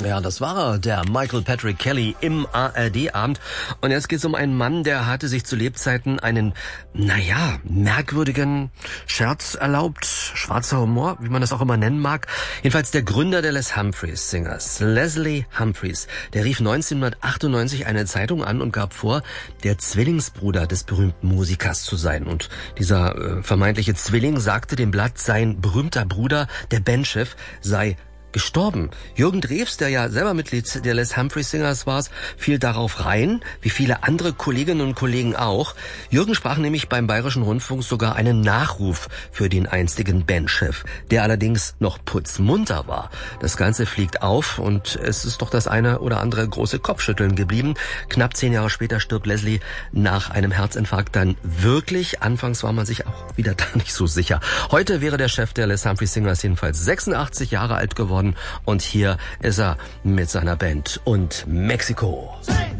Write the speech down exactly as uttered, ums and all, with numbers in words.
Ja, das war er, der Michael Patrick Kelly im A R D-Abend. Und jetzt geht es um einen Mann, der hatte sich zu Lebzeiten einen, naja, merkwürdigen Scherz erlaubt. Schwarzer Humor, wie man das auch immer nennen mag. Jedenfalls der Gründer der Les Humphreys Singers, Leslie Humphreys, der rief neunzehnhundertachtundneunzig eine Zeitung an und gab vor, der Zwillingsbruder des berühmten Musikers zu sein. Und dieser äh, vermeintliche Zwilling sagte dem Blatt, sein berühmter Bruder, der Bandchef, sei gestorben. Jürgen Drews, der ja selber Mitglied der Les Humphreys Singers war, fiel darauf rein, wie viele andere Kolleginnen und Kollegen auch. Jürgen sprach nämlich beim Bayerischen Rundfunk sogar einen Nachruf für den einstigen Bandchef, der allerdings noch putzmunter war. Das Ganze fliegt auf und es ist doch das eine oder andere große Kopfschütteln geblieben. Knapp zehn Jahre später stirbt Leslie nach einem Herzinfarkt dann wirklich. Anfangs war man sich auch wieder da nicht so sicher. Heute wäre der Chef der Les Humphreys Singers jedenfalls sechsundachtzig Jahre alt geworden. Und hier ist er mit seiner Band und Mexiko.